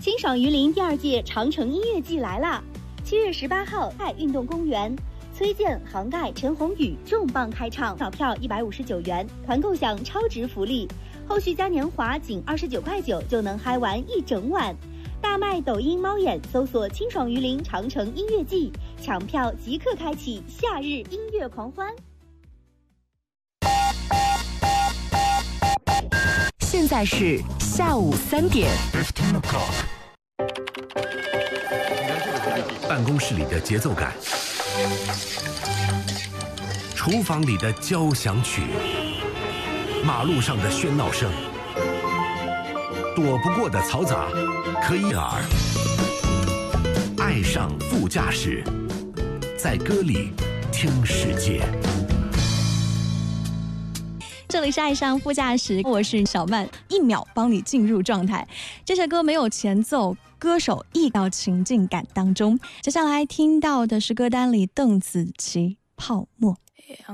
清爽榆林第2届长城音乐季来啦！7月18号在运动公园，崔健、杭盖、陈鸿宇重磅开唱，早票159元，团购享超值福利，后续嘉年华仅29.9块就能嗨完一整晚。大麦抖音猫眼搜索清爽榆林长城音乐季，抢票即刻开启夏日音乐狂欢。 现在是下午3点。 办公室里的节奏感，厨房里的交响曲，马路上的喧闹声，躲不过的嘈杂，可以耳。爱上副驾驶，在歌里听世界。 这里是爱上副驾驶，我是小曼，1秒帮你进入状态。这首歌没有前奏，歌手意到情境感当中。接下来听到的是歌单里邓紫棋《泡沫》。